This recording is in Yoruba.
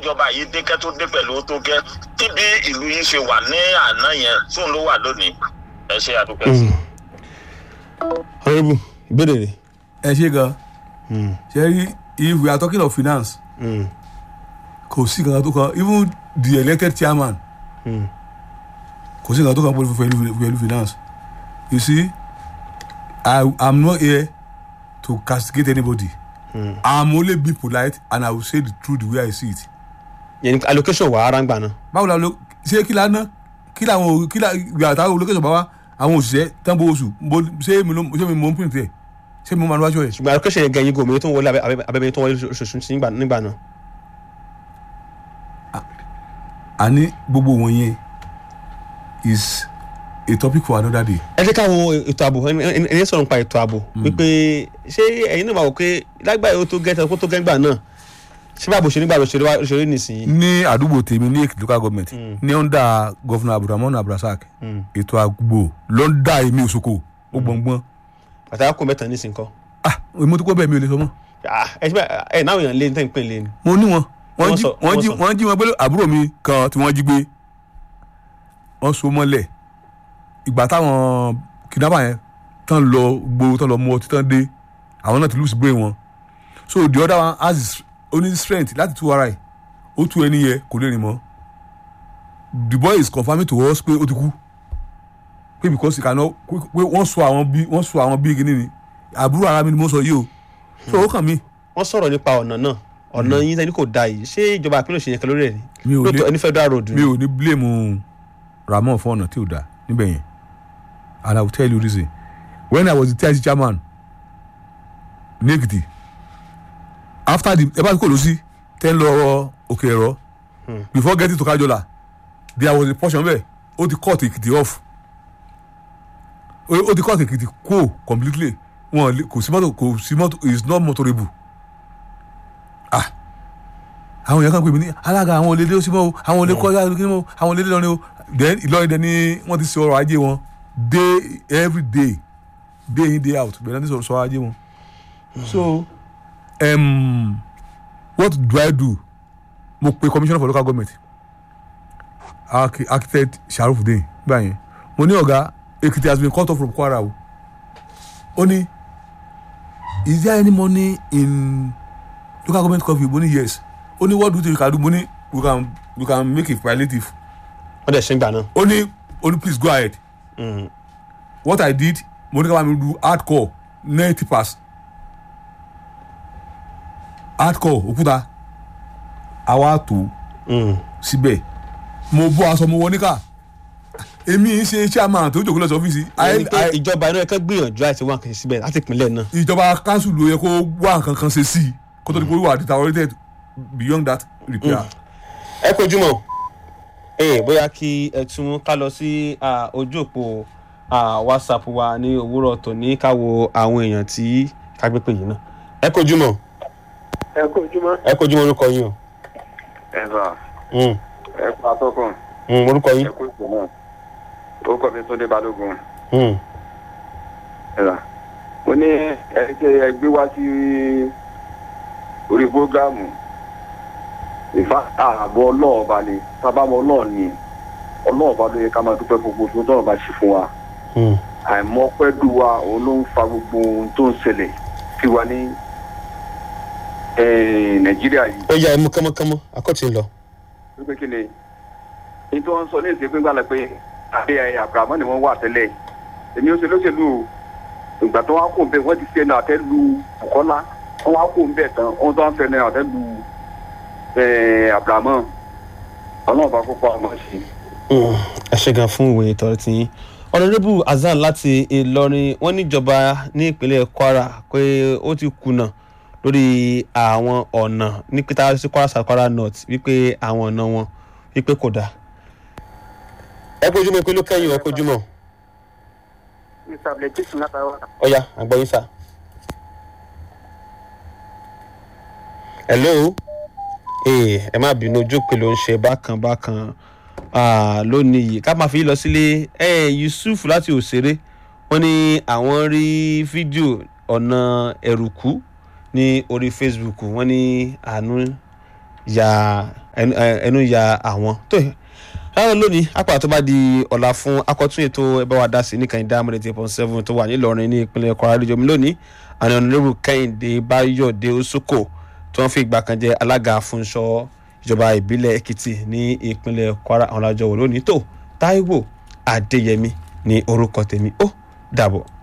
ìjọba yìí dé kẹ́ tó dé pẹ̀lú tó gẹ́ tí bí ìlú yìí ṣe wà ní àná yẹn tóun ló wà lónìí ẹ ṣe àdúpẹ́ sí. Honorable ìbéèrè rẹ̀. ẹ ṣe gan ṣe rí if we are talking of finance kò sí kankan tó kan even the elected chairman kò sí kankan tó kan pẹ̀lú finance you see I'm not here to castigate anybody. I'm only be polite and I will say the truth the way I see it. Yẹn allocation wà ara ń gbà náà. Báwo la ṣé kí lánàá kí àtàwọn olókèsọ̀ bá wá àwọn òṣìṣẹ́ tán bó oṣù ṣé mi mò ń print ẹ̀ ṣé mi mò ń manufacture ẹ̀. Ṣùgbọ́n allocation yẹn gan-an yín gòmìnir tó ń wọlé abẹ́bẹ́ tó ń wọlé oṣooṣù nígbà náà. Àní gbogbo wọn yẹn is a topic for another day. Ẹ jẹ́ káwọn ètò ààbò ẹni sọ̀rọ̀ nípa ètò ààbò wípé ṣé ẹ̀yin náà máa wò pé lágbàáyé ó tó gẹ́tẹ̀ kó tó gẹ́gbà náà ṣé bá àbòṣe nígbà òṣèré nìsín. Ní àdúgbò tèmi ní Èkìtì local government ní under governor Abdulrahman Abdulrasaq ètò àgbò ló ń dá èmi Òṣogbo ó gbọ̀ngbọ̀n. Pàtàkì kò mẹ́ta nísìn kọ́. Èmi tó kọ́ bẹ́ẹ̀ mi ò lè sọ mọ́. Ẹ náà èèyàn lé ní tẹ́ ń pè lé ni. Mo ní wọ́n jí wọn pé àbúrò mi kan tí wọ́n jí gbé wọ́n so mọ́lẹ̀ ìgbà táwọn kidnapper yẹn tán lọ gbòòrò tán lọ mú ọtí tán dé àwọn náà ti lose brain wọn so the other one has only strength láti tú ara ẹ̀ ó tú ẹni yẹ kò lè rìn mọ́ the boy is confirming to us pé ó ti kú pé because he cannot pé wọ́n sọ àwọn bí kíní ni àbúrò ara mi ni mo sọ yìí o so ó kàn mí. Wọ́n sọ̀rọ̀ nípa ọ̀nà náà ọ̀nà yín tẹ́ni kò da yìí ṣé ìjọba àpínlẹ̀ òṣèyàn kan lórí ẹ̀ ni lóòótọ́ ẹni federal road ni. Mi ò ní blame Ramon fún ọ̀nà tí ò da níbẹ̀ yẹn and I will tell you reason when I was the TIC chairman ní Èkìtì after the eba kò lọ sí tẹ́ ń lọ òkè ẹ̀rọ before getting to Kájọlá there was a portion bẹ́ẹ̀ ó ti cut Èkìtì off ó ti cut Èkìtì kó completely wọn kò sí mọ́tò is not motorable àwọn èèyàn kan pè mí ní alága àwọn olè dé ó sí mọ́ o àwọn olè kọ́ kí ni mọ́ àwọn olè dé lọ́rin o then Ìlọrin dẹ ni wọ́n ti ṣe ọrọ̀ ajé wọn day every day in day out bẹ̀rẹ̀ ní sọ̀rọ̀ ajé wọn. So what do I do? Mo pe commissioner for local government architect Sharifudeen gbà yẹn mo ní ọ̀gá Ekiti has been cut off from Kwara o ó ní is there any money in local government coffee mo ní yes ó ní what do you can do mo ní we can make it palliative. Wọ́n dẹ̀ ṣe ń gbà náà. ó ní please go ahead. What I did mo ní ká máa mi do hardcore 90 pass hardcore òkúta àwa tó síbẹ̀ mo bọ́ aṣọ mo wọ níkà èmi ń ṣe chairman tó jókòó lọ sí ọ́fíìsì. Ìjọba inú ẹ̀ka gbìyànjú àti wá nǹkan ṣe síbẹ̀ láti ìpínlẹ̀ náà. Ìjọba council ló yẹ kó wá nǹkan kan ṣe sí i kó tó di pé wà deteriorated beyond that repair. Ẹ kojúmọ́ bóyá kí ẹ tún ká lọ sí ojú òpó WhatsApp wa ní òwúrọ̀ tòní ká wo àwọn èèyàn tí ká gbé pè yìí náà. Ẹ kojúmọ́. Ẹ kojúmọ́ orúkọ yín o. Ẹ pa àtọkùn. Orúkọ yín. Ẹ kú ìpè náà. Orúkọ mi Túndé Balógun. Mo ní ẹ gbé wá sí orí prógámù ìfà ààbò ọlọ́ọ̀ba ni tábàmọ́ ọlọ́ọ̀ ni ọlọ́ọ̀ba ló yẹ ká máa dúpẹ́ gbogbo tó tọ́ọ̀ bá ṣe fún wa. Àìmọ́ pẹ́dù wa òun ló ń fa gbogbo ohun tó ń ṣẹlẹ̀ sí wa ní Nàìjíríà yìí. Ó yá ẹ mú kánmọ́kánmọ́ akọ́tì ń lọ. Wípé kí ni ní tí wọ́n ń sọ ní ìsìn pínpín àlẹ́ pé àbí Abrahamu ni wọ́n wà tẹ́lẹ̀ èmi ó ṣe lóṣèlú ìgbà tó wá kó ń bẹ wọ́n ti fẹ́ẹ́ náà àtẹ́ lu Bùkọ́lá wọ́n wá kó ń bẹ tán wọ́n tó wá fẹ́ẹ́ náà àtẹ́ lu Abrahamu ọlọ́run bá kópa ọmọ sí. Ẹ ṣé gan fún ìwé ìtọ́rọ tí yín. Honorable Hasan láti Ìlọrin wọ́n níjọba ní ìpínlẹ̀ Kwara pé ó ti kùnà lórí àwọn ọ̀nà ní pété sí Kwara South Kwara North wípé àwọn ọ̀nà wọn wípé kò dáa. Ẹ kojúmọ́ pé ló kẹ́yìn ẹ kojúmọ́. Mr. Abdulaziz látàwọn. Ọ̀ya àgbọ̀yìn sà. Hello. Ẹ má bínú ojú pé ló ń ṣe bákan lónìí yìí ká máa fi lọ sílé Yusuf láti Òṣèré wọ́n ní àwọn rí fídíò ọ̀nà ẹ̀rùkú ní orí Facebook wọ́n ní àánú ẹnu ya àwọn tó láàrín lónìí apá tó bá di ọ̀la fún akọ́tún ètò ẹbá wa dá sí ní kàìndá amúlẹ̀tì.7 tó wà nílọrin ní ìpínlẹ̀ Kwara lójomi lónìí àwọn ọ̀nàrẹ́bù Kẹ́hìndé Báyọ̀dé Òsókò tí wọ́n fi ìgbà kan jẹ́ alága fúnṣọ́ ìjọba ìbílẹ̀ Èkìtì ní ìpínlẹ̀ Kwara àwọn alájọ wò lónìí tó Táíwò Adéyẹmí ní orúkọ tèmi ó dàbọ̀.